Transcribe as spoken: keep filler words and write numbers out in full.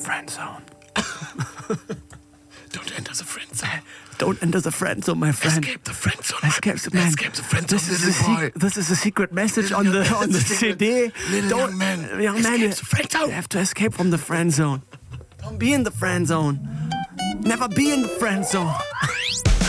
friend zone. Don't enter the friend zone. Don't enter the friend zone, my friend. Escape the friend zone. Escape the man. Escape the friend zone, This is, little a boy. sec- this is a secret message Little on the young on the man, C D. little Don't, young man. young man, Escape you, the friend zone. you have to escape from the friend zone. Don't be in the friend zone. Never be in the friend zone.